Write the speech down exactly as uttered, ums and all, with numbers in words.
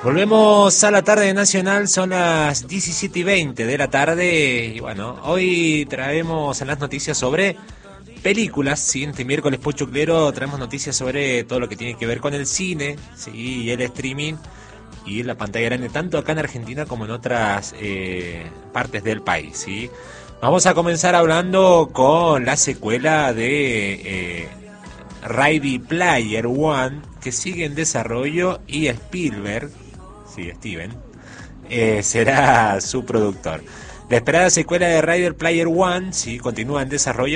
Volvemos a la tarde nacional, son las diecisiete y veinte de la tarde y bueno, hoy traemos en las noticias sobre películas, ¿sí? Este miércoles pochoclero traemos noticias sobre todo lo que tiene que ver con el cine, ¿sí? Y el streaming y la pantalla grande, tanto acá en Argentina como en otras eh, partes del país, ¿sí? Vamos a comenzar hablando con la secuela de eh, Ready Player One, que sigue en desarrollo, y Spielberg, sí, Steven, eh, será su productor. La esperada secuela de Ready Player One, sí, continúa en desarrollo.